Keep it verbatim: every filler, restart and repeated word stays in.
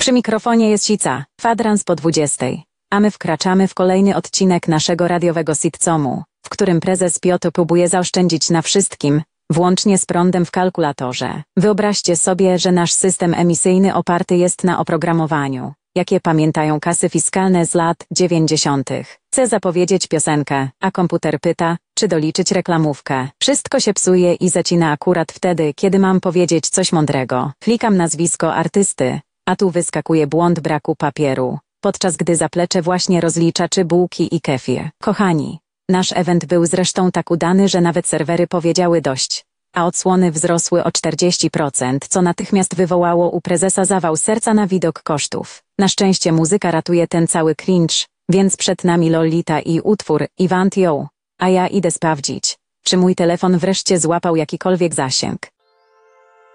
Przy mikrofonie jest Sica, kwadrans po dwudziestej, a my wkraczamy w kolejny odcinek naszego radiowego sitcomu, w którym prezes Piotr próbuje zaoszczędzić na wszystkim, włącznie z prądem w kalkulatorze. Wyobraźcie sobie, że nasz system emisyjny oparty jest na oprogramowaniu, jakie pamiętają kasy fiskalne z lat dziewięćdziesiątych. Chcę zapowiedzieć piosenkę, a komputer pyta, czy doliczyć reklamówkę. Wszystko się psuje i zacina akurat wtedy, kiedy mam powiedzieć coś mądrego. Klikam nazwisko artysty, a tu wyskakuje błąd braku papieru, podczas gdy zaplecze właśnie rozlicza czy bułki i kefir. Kochani, nasz event był zresztą tak udany, że nawet serwery powiedziały dość, a odsłony wzrosły o czterdzieści procent, co natychmiast wywołało u prezesa zawał serca na widok kosztów. Na szczęście muzyka ratuje ten cały cringe, więc przed nami Lolita i utwór I Want You, a ja idę sprawdzić, czy mój telefon wreszcie złapał jakikolwiek zasięg.